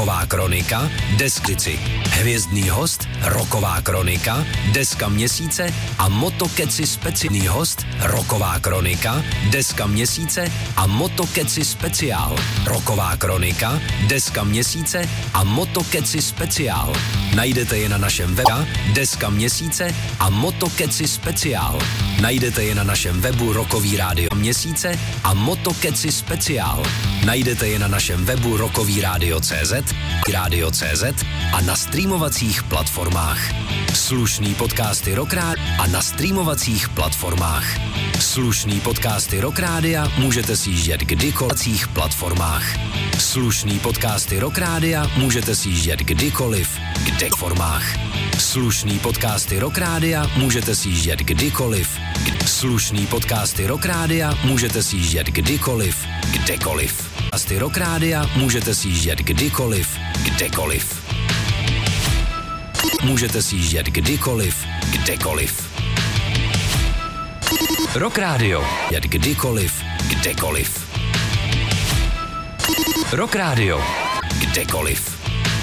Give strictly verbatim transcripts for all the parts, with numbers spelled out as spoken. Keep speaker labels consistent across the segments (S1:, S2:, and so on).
S1: Roková kronika, Deskici. Hvězdný host, Roková kronika, Deska měsíce a Motokeci speciální host, Roková kronika, Deska měsíce a Motokeci speciál. Roková kronika, Deska měsíce a Motokeci speciál. Najdete je na našem webu Deska měsíce a Motokeci speciál. Najdete je na našem webu Rokový rádio měsíce a Motokeci speciál. Najdete je na našem webu Rokový rádio tečka cé zet, rádio tečka cé zet a na streamovacích platformách. Slušný podcasty Rock Rádia a na streamovacích platformách. Slušný podcasty Rock Rádia můžete sjíždět kdykoliv platformách. Slušný podcasty Rock Rádia můžete sjíždět kdykoliv, kde formách. Slušný podcasty Rock Rádia můžete sjíždět kdykoliv. Slušný podcasty Rock Rádia můžete sjíždět kdykoliv, kdekoliv. Podcasty Rock Rádia můžete sjíždět kdykoliv, kdekoliv. Můžete sjíždět kdykoliv, kdekoliv. Rock Radio. Jet kdykoliv, kdekoliv. Rock Radio. Kdekoliv.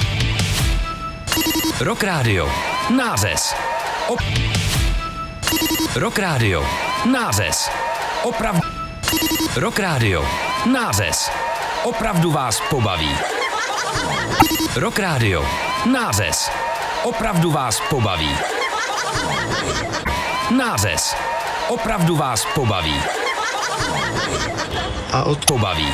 S1: Rock Radio. Nářez. Op... Rock Radio. Nářez. Opravdu. Rock Radio. Nářez. Opravdu vás pobaví. Rock Radio. Nářez. Opravdu vás pobaví. Nářez. Opravdu vás pobaví.
S2: A od...
S1: Pobaví.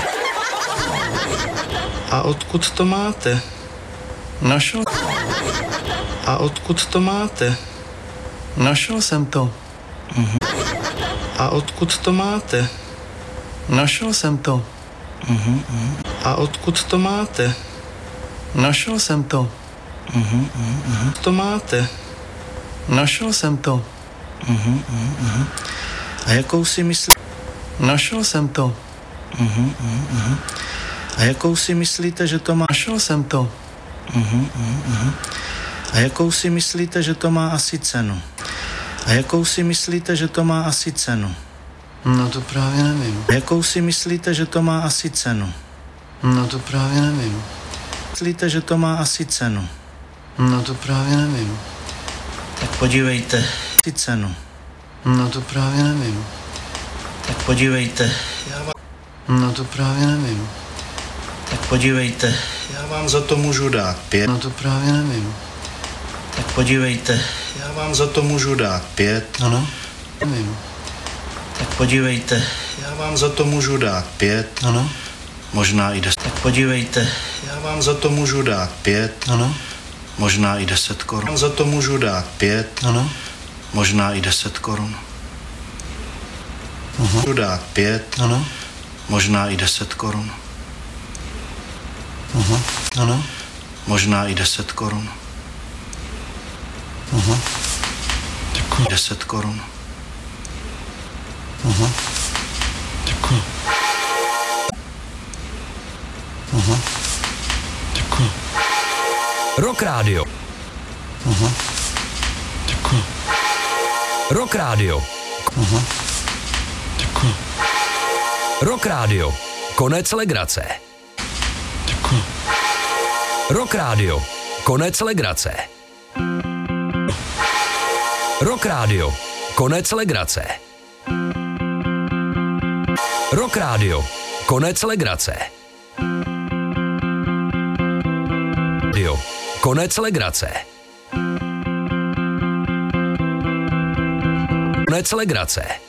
S2: A odkud to máte?
S3: Našel.
S2: A odkud to máte?
S3: Našel jsem to.
S2: Mhm. A odkud to máte?
S3: Našel jsem to.
S2: Mhm, mhm. A odkud to máte?
S3: Našel jsem to.
S2: Mhm, mhm, mhm. To máte?
S3: Našel jsem to.
S2: Mhm, mhm, mhm. A jakou si myslíte?
S3: Našel jsem to.
S2: Mhm, mhm, mhm. A jakou si myslíte, že to má?
S3: Našel jsem to.
S2: Mhm, mhm, mhm. A jakou si myslíte, že to má asi cenu? A jakou si myslíte, že to má asi cenu?
S3: No to právě nevím.
S2: A jakou si myslíte, že to má asi cenu?
S3: No to právě nevím.
S2: Myslíte, že to má asi cenu?
S3: No to právě nevím.
S2: Tak podívejte, asi cenu.
S3: No to právě nevím.
S2: Tak podívejte, já vám...
S3: No to právě nevím.
S2: Tak podívejte, já vám za to můžu dát pět.
S3: No to právě nevím.
S2: Tak podívejte, já vám za to můžu dát pět.
S3: Ano? Nevím.
S2: Tak podívejte, já vám za to můžu dát pět.
S3: Ano?
S2: Možná i deset. Tak podívejte, já vám za to můžu dát pět.
S3: Ano?
S2: Možná i deset korun. Za to můžu dát pět.
S3: Ano?
S2: Možná i deset korun.
S3: Aha.
S2: Můžu dát pět.
S3: Ano?
S2: Možná i deset korun.
S3: Aha. Ano?
S2: Možná i deset korun.
S3: Aha. Děkuji.
S2: Deset korun.
S3: Aha. Děkuji. Aha. Děkuji.
S1: Rock Radio.
S3: Aha. Děkuji.
S1: Rock Radio.
S3: Aha. Děkuji.
S1: Rock Radio. Konec legrace.
S3: Děkuji.
S1: Rock Radio. Konec legrace. Rock Radio. Konec legrace. Rock Radio. Konec legrace. Radio. Konec legrace. Konec legrace.